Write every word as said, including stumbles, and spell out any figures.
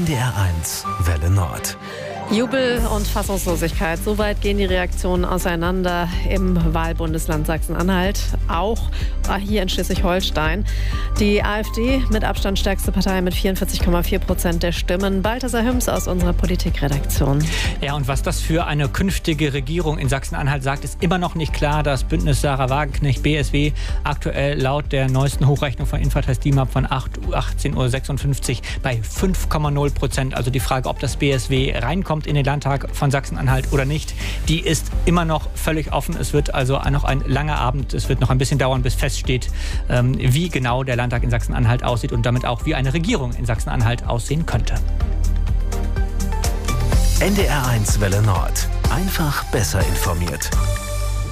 D R eins Welle Nord. Jubel und Fassungslosigkeit. Soweit gehen die Reaktionen auseinander im Wahlbundesland Sachsen-Anhalt, auch hier in Schleswig-Holstein. Die AfD mit Abstand stärkste Partei mit vierundvierzig Komma vier Prozent der Stimmen. Balthasar Hüms aus unserer Politikredaktion. Ja, und was das für eine künftige Regierung in Sachsen-Anhalt sagt, ist immer noch nicht klar. Das Bündnis Sarah Wagenknecht B S W aktuell laut der neuesten Hochrechnung von Infratest DIMAP von achtzehn Uhr sechsundfünfzig bei fünf Komma null Prozent. Also die Frage, ob das B S W reinkommt in den Landtag von Sachsen-Anhalt oder nicht, die ist immer noch völlig offen. Es wird also noch ein langer Abend. Es wird noch ein bisschen dauern, bis feststeht, wie genau der Landtag in Sachsen-Anhalt aussieht und damit auch, wie eine Regierung in Sachsen-Anhalt aussehen könnte. N D R eins Welle Nord. Einfach besser informiert.